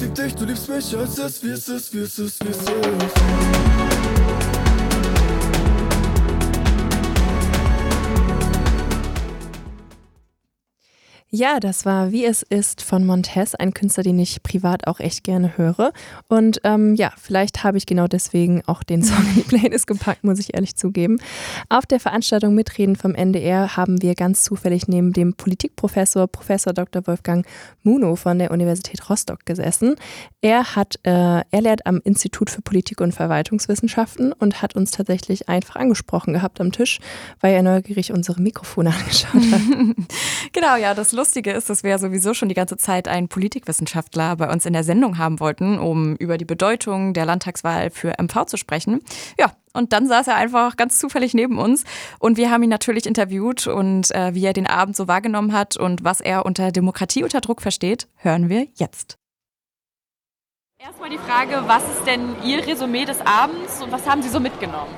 lieb dich, du liebst mich, als es, wie es ist, wie es ist, wie es ist. Ja, das war Wie es ist von Montez, ein Künstler, den ich privat auch echt gerne höre. Und ja, vielleicht habe ich genau deswegen auch den Song in die Playlist gepackt, muss ich ehrlich zugeben. Auf der Veranstaltung Mitreden vom NDR haben wir ganz zufällig neben dem Politikprofessor Professor Dr. Wolfgang Munow von der Universität Rostock gesessen. Er lehrt am Institut für Politik- und Verwaltungswissenschaften und hat uns tatsächlich einfach angesprochen gehabt am Tisch, weil er neugierig unsere Mikrofone angeschaut hat. Genau, ja, das Lustige ist, dass wir ja sowieso schon die ganze Zeit einen Politikwissenschaftler bei uns in der Sendung haben wollten, um über die Bedeutung der Landtagswahl für MV zu sprechen. Ja, und dann saß er einfach ganz zufällig neben uns und wir haben ihn natürlich interviewt und wie er den Abend so wahrgenommen hat und was er unter Demokratie unter Druck versteht, hören wir jetzt. Erstmal die Frage, was ist denn Ihr Resümee des Abends und was haben Sie so mitgenommen?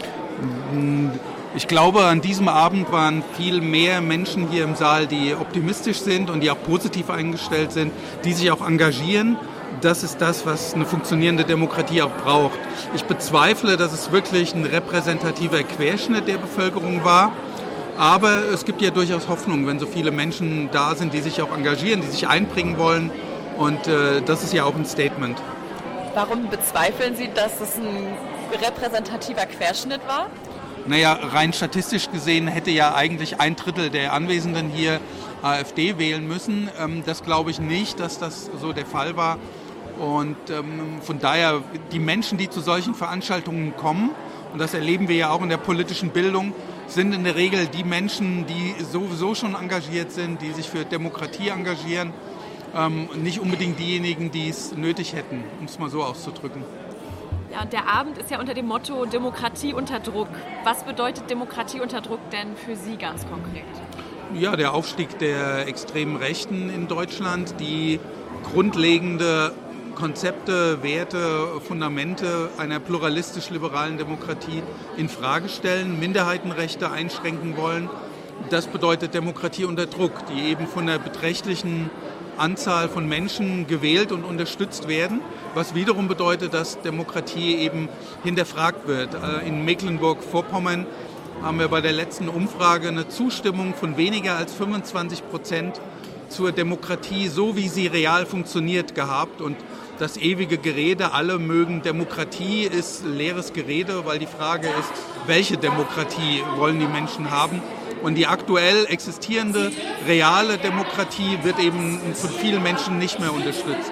Ich glaube, an diesem Abend waren viel mehr Menschen hier im Saal, die optimistisch sind und die auch positiv eingestellt sind, die sich auch engagieren. Das ist das, was eine funktionierende Demokratie auch braucht. Ich bezweifle, dass es wirklich ein repräsentativer Querschnitt der Bevölkerung war. Aber es gibt ja durchaus Hoffnung, wenn so viele Menschen da sind, die sich auch engagieren, die sich einbringen wollen. Und das ist ja auch ein Statement. Warum bezweifeln Sie, dass es ein repräsentativer Querschnitt war? Naja, rein statistisch gesehen hätte ja eigentlich 1/3 der Anwesenden hier AfD wählen müssen. Das glaube ich nicht, dass das so der Fall war. Und von daher, die Menschen, die zu solchen Veranstaltungen kommen, und das erleben wir ja auch in der politischen Bildung, sind in der Regel die Menschen, die sowieso schon engagiert sind, die sich für Demokratie engagieren. Nicht unbedingt diejenigen, die es nötig hätten, um es mal so auszudrücken. Ja, und der Abend ist ja unter dem Motto Demokratie unter Druck. Was bedeutet Demokratie unter Druck denn für Sie ganz konkret? Ja, der Aufstieg der extremen Rechten in Deutschland, die grundlegende Konzepte, Werte, Fundamente einer pluralistisch-liberalen Demokratie in Frage stellen, Minderheitenrechte einschränken wollen. Das bedeutet Demokratie unter Druck, die eben von einer beträchtlichen Anzahl von Menschen gewählt und unterstützt werden, was wiederum bedeutet, dass Demokratie eben hinterfragt wird. In Mecklenburg-Vorpommern haben wir bei der letzten Umfrage eine Zustimmung von weniger als 25% zur Demokratie, so wie sie real funktioniert, gehabt. Und das ewige Gerede, alle mögen Demokratie, ist leeres Gerede, weil die Frage ist, welche Demokratie wollen die Menschen haben? Und die aktuell existierende, reale Demokratie wird eben von vielen Menschen nicht mehr unterstützt.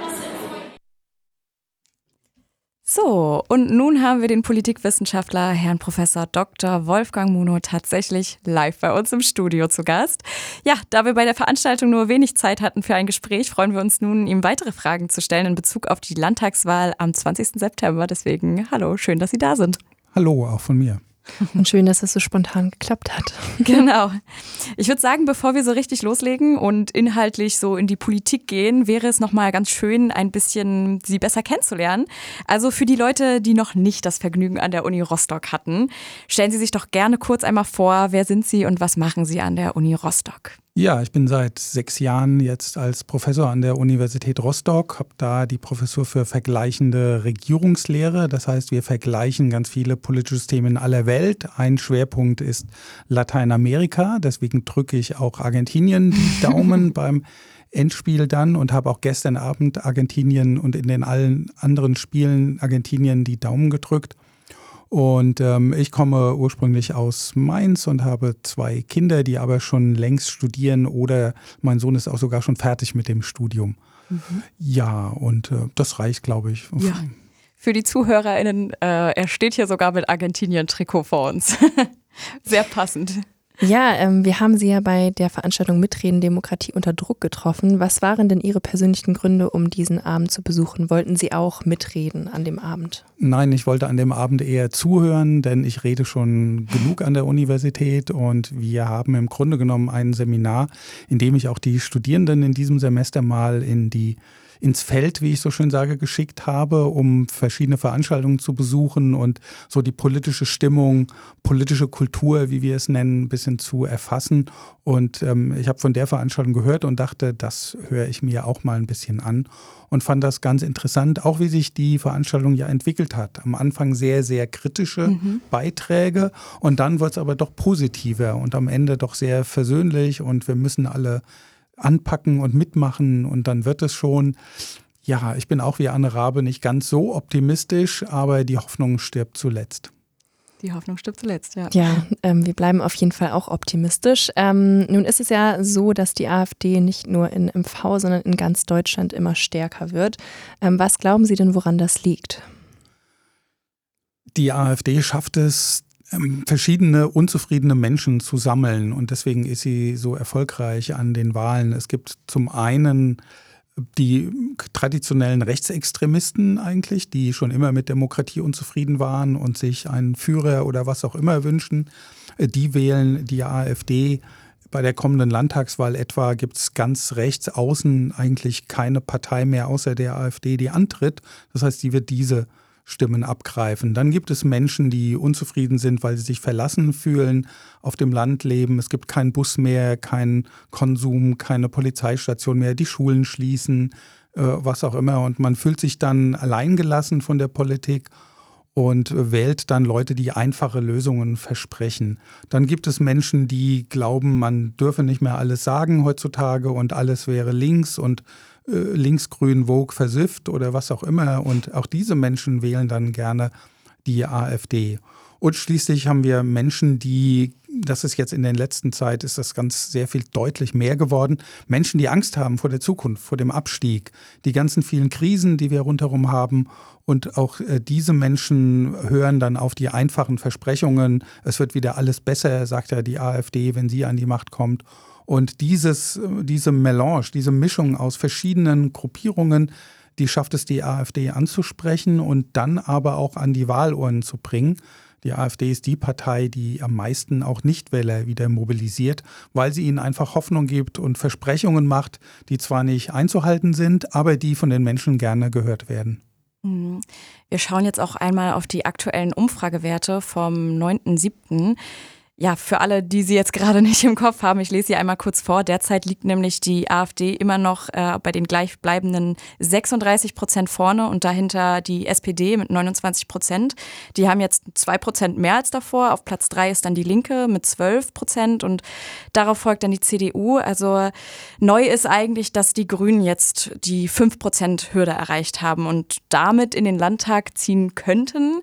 So, und nun haben wir den Politikwissenschaftler Herrn Professor Dr. Wolfgang Munow tatsächlich live bei uns im Studio zu Gast. Ja, da wir bei der Veranstaltung nur wenig Zeit hatten für ein Gespräch, freuen wir uns nun, ihm weitere Fragen zu stellen in Bezug auf die Landtagswahl am 20. September. Deswegen, hallo, schön, dass Sie da sind. Hallo, auch von mir. Und schön, dass es so spontan geklappt hat. Genau. Ich würde sagen, bevor wir so richtig loslegen und inhaltlich so in die Politik gehen, wäre es nochmal ganz schön, ein bisschen Sie besser kennenzulernen. Also für die Leute, die noch nicht das Vergnügen an der Uni Rostock hatten, stellen Sie sich doch gerne kurz einmal vor, wer sind Sie und was machen Sie an der Uni Rostock? Ja, ich bin seit 6 Jahren jetzt als Professor an der Universität Rostock, habe da die Professur für vergleichende Regierungslehre. Das heißt, wir vergleichen ganz viele politische Systeme in aller Welt. Ein Schwerpunkt ist Lateinamerika, deswegen drücke ich auch Argentinien die Daumen beim Endspiel dann und habe auch gestern Abend Argentinien und in den allen anderen Spielen Argentinien die Daumen gedrückt. Und ich komme ursprünglich aus Mainz und habe 2 Kinder, die aber schon längst studieren oder mein Sohn ist auch sogar schon fertig mit dem Studium. Mhm. Ja, und das reicht, glaube ich. Ja. Für die ZuhörerInnen, er steht hier sogar mit Argentinien-Trikot vor uns. Sehr passend. Ja, wir haben Sie ja bei der Veranstaltung Mitreden Demokratie unter Druck getroffen. Was waren denn Ihre persönlichen Gründe, um diesen Abend zu besuchen? Wollten Sie auch mitreden an dem Abend? Nein, ich wollte an dem Abend eher zuhören, denn ich rede schon genug an der Universität und wir haben im Grunde genommen ein Seminar, in dem ich auch die Studierenden in diesem Semester mal in die ins Feld, wie ich so schön sage, geschickt habe, um verschiedene Veranstaltungen zu besuchen und so die politische Stimmung, politische Kultur, wie wir es nennen, ein bisschen zu erfassen. Und ich habe von der Veranstaltung gehört und dachte, das höre ich mir auch mal ein bisschen an und fand das ganz interessant, auch wie sich die Veranstaltung ja entwickelt hat. Am Anfang sehr, sehr kritische Beiträge und dann wird es aber doch positiver und am Ende doch sehr versöhnlich und wir müssen alle anpacken und mitmachen und dann wird es schon. Ja, ich bin auch wie Anne Rabe nicht ganz so optimistisch, aber die Hoffnung stirbt zuletzt. Die Hoffnung stirbt zuletzt, ja. Ja, wir bleiben auf jeden Fall auch optimistisch. Nun ist es ja so, dass die AfD nicht nur in MV, sondern in ganz Deutschland immer stärker wird. Was glauben Sie denn, woran das liegt? Die AfD schafft es, verschiedene unzufriedene Menschen zu sammeln und deswegen ist sie so erfolgreich an den Wahlen. Es gibt zum einen die traditionellen Rechtsextremisten eigentlich, die schon immer mit Demokratie unzufrieden waren und sich einen Führer oder was auch immer wünschen, die wählen die AfD. Bei der kommenden Landtagswahl etwa gibt es ganz rechts außen eigentlich keine Partei mehr außer der AfD, die antritt. Das heißt, die wird diese Stimmen abgreifen. Dann gibt es Menschen, die unzufrieden sind, weil sie sich verlassen fühlen, auf dem Land leben. Es gibt keinen Bus mehr, keinen Konsum, keine Polizeistation mehr, die Schulen schließen, was auch immer. Und man fühlt sich dann alleingelassen von der Politik und wählt dann Leute, die einfache Lösungen versprechen. Dann gibt es Menschen, die glauben, man dürfe nicht mehr alles sagen heutzutage und alles wäre links und linksgrün, Vogue, versifft oder was auch immer. Und auch diese Menschen wählen dann gerne die AfD. Und schließlich haben wir Menschen, die, das ist jetzt in der letzten Zeit, ist das ganz sehr viel deutlich mehr geworden, Menschen, die Angst haben vor der Zukunft, vor dem Abstieg, die ganzen vielen Krisen, die wir rundherum haben. Und auch diese Menschen hören dann auf die einfachen Versprechungen. Es wird wieder alles besser, sagt ja die AfD, wenn sie an die Macht kommt. Und diese Melange, diese Mischung aus verschiedenen Gruppierungen, die schafft es die AfD anzusprechen und dann aber auch an die Wahlurnen zu bringen. Die AfD ist die Partei, die am meisten auch Nichtwähler wieder mobilisiert, weil sie ihnen einfach Hoffnung gibt und Versprechungen macht, die zwar nicht einzuhalten sind, aber die von den Menschen gerne gehört werden. Wir schauen jetzt auch einmal auf die aktuellen Umfragewerte vom 9.7. Ja, für alle, die sie jetzt gerade nicht im Kopf haben, ich lese sie einmal kurz vor. Derzeit liegt nämlich die AfD immer noch bei den gleichbleibenden 36% vorne und dahinter die SPD mit 29%. Die haben jetzt 2% mehr als davor. Auf Platz 3 ist dann die Linke mit 12% und darauf folgt dann die CDU. Also neu ist eigentlich, dass die Grünen jetzt die 5%-Hürde erreicht haben und damit in den Landtag ziehen könnten.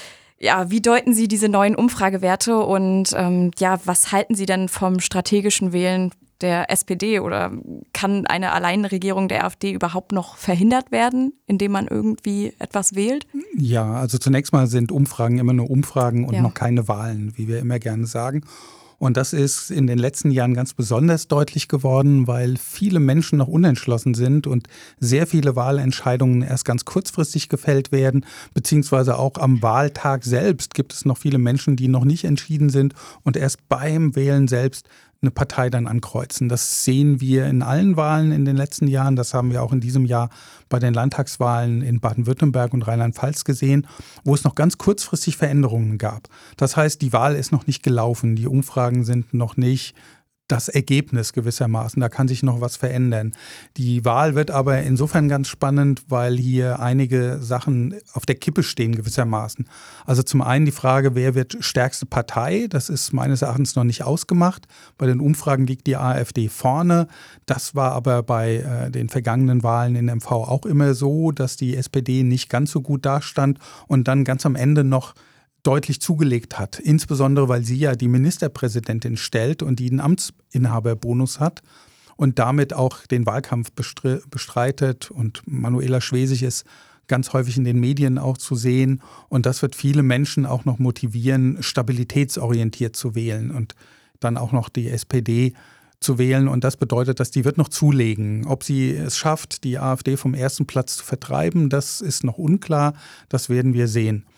Ja, wie deuten Sie diese neuen Umfragewerte und was halten Sie denn vom strategischen Wählen der SPD oder kann eine Alleinregierung der AfD überhaupt noch verhindert werden, indem man irgendwie etwas wählt? Ja, also zunächst mal sind Umfragen immer nur Umfragen und noch keine Wahlen, wie wir immer gerne sagen. Und das ist in den letzten Jahren ganz besonders deutlich geworden, weil viele Menschen noch unentschlossen sind und sehr viele Wahlentscheidungen erst ganz kurzfristig gefällt werden, beziehungsweise auch am Wahltag selbst gibt es noch viele Menschen, die noch nicht entschieden sind und erst beim Wählen selbst eine Partei dann ankreuzen. Das sehen wir in allen Wahlen in den letzten Jahren. Das haben wir auch in diesem Jahr bei den Landtagswahlen in Baden-Württemberg und Rheinland-Pfalz gesehen, wo es noch ganz kurzfristig Veränderungen gab. Das heißt, die Wahl ist noch nicht gelaufen. Die Umfragen sind noch nicht das Ergebnis gewissermaßen. Da kann sich noch was verändern. Die Wahl wird aber insofern ganz spannend, weil hier einige Sachen auf der Kippe stehen gewissermaßen. Also zum einen die Frage, wer wird stärkste Partei? Das ist meines Erachtens noch nicht ausgemacht. Bei den Umfragen liegt die AfD vorne. Das war aber bei den vergangenen Wahlen in MV auch immer so, dass die SPD nicht ganz so gut dastand und dann ganz am Ende noch deutlich zugelegt hat, insbesondere weil sie ja die Ministerpräsidentin stellt und die einen Amtsinhaberbonus hat und damit auch den Wahlkampf bestreitet und Manuela Schwesig ist ganz häufig in den Medien auch zu sehen und das wird viele Menschen auch noch motivieren, stabilitätsorientiert zu wählen und dann auch noch die SPD zu wählen und das bedeutet, dass die wird noch zulegen. Ob sie es schafft, die AfD vom ersten Platz zu vertreiben, das ist noch unklar, das werden wir sehen.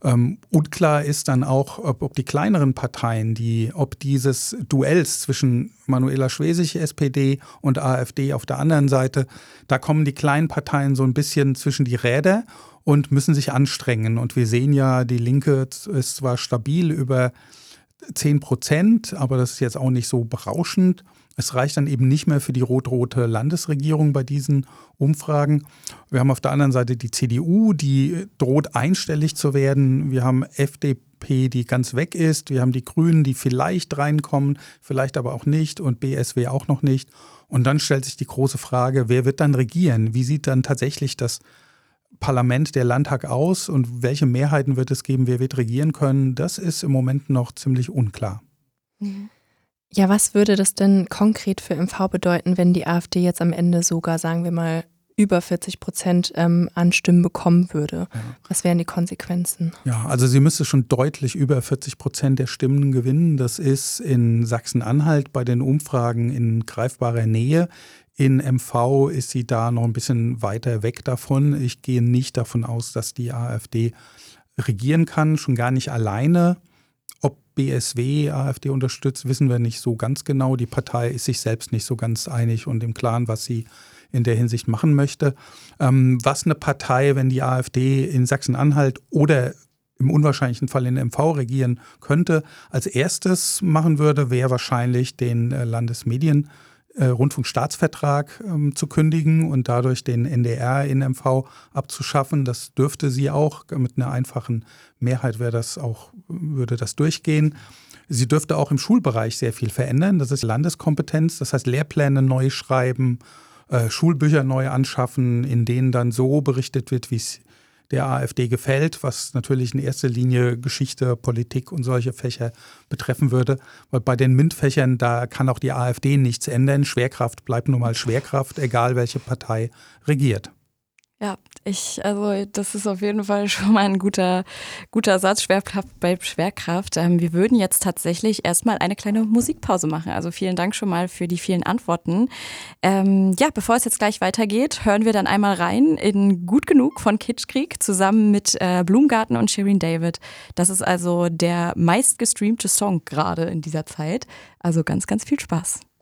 Unklar ist dann auch, ob die kleineren Parteien, ob dieses Duells zwischen Manuela Schwesig, SPD, und AfD auf der anderen Seite, da kommen die kleinen Parteien so ein bisschen zwischen die Räder und müssen sich anstrengen. Und wir sehen ja, die Linke ist zwar stabil über 10%, aber das ist jetzt auch nicht so berauschend. Es reicht dann eben nicht mehr für die rot-rote Landesregierung bei diesen Umfragen. Wir haben auf der anderen Seite die CDU, die droht einstellig zu werden. Wir haben FDP, die ganz weg ist. Wir haben die Grünen, die vielleicht reinkommen, vielleicht aber auch nicht, und BSW auch noch nicht. Und dann stellt sich die große Frage, wer wird dann regieren? Wie sieht dann tatsächlich das Parlament, der Landtag aus und welche Mehrheiten wird es geben? Wer wird regieren können? Das ist im Moment noch ziemlich unklar. Ja, was würde das denn konkret für MV bedeuten, wenn die AfD jetzt am Ende sogar, sagen wir mal, über 40% an Stimmen bekommen würde? Ja. Was wären die Konsequenzen? Ja, also sie müsste schon deutlich über 40% der Stimmen gewinnen. Das ist in Sachsen-Anhalt bei den Umfragen in greifbarer Nähe. In MV ist sie da noch ein bisschen weiter weg davon. Ich gehe nicht davon aus, dass die AfD regieren kann, schon gar nicht alleine. Ob BSW AfD unterstützt, wissen wir nicht so ganz genau. Die Partei ist sich selbst nicht so ganz einig und im Klaren, was sie in der Hinsicht machen möchte. Was eine Partei, wenn die AfD in Sachsen-Anhalt oder im unwahrscheinlichen Fall in MV regieren könnte, als erstes machen würde, wäre wahrscheinlich den Rundfunkstaatsvertrag zu kündigen und dadurch den NDR in MV abzuschaffen. Das dürfte sie auch. Mit einer einfachen Mehrheit würde das durchgehen. Sie dürfte auch im Schulbereich sehr viel verändern. Das ist Landeskompetenz. Das heißt, Lehrpläne neu schreiben, Schulbücher neu anschaffen, in denen dann so berichtet wird, wie es der AfD gefällt, was natürlich in erster Linie Geschichte, Politik und solche Fächer betreffen würde. Weil bei den MINT-Fächern, da kann auch die AfD nichts ändern. Schwerkraft bleibt nun mal Schwerkraft, egal welche Partei regiert. Ja, das ist auf jeden Fall schon mal ein guter Satz. Schwerkraft bleibt Schwerkraft. Wir würden jetzt tatsächlich erstmal eine kleine Musikpause machen. Also vielen Dank schon mal für die vielen Antworten. Bevor es jetzt gleich weitergeht, hören wir dann einmal rein in Gut genug von Kitschkrieg zusammen mit Blumgarten und Shirin David. Das ist also der meistgestreamte Song gerade in dieser Zeit. Also ganz, ganz viel Spaß.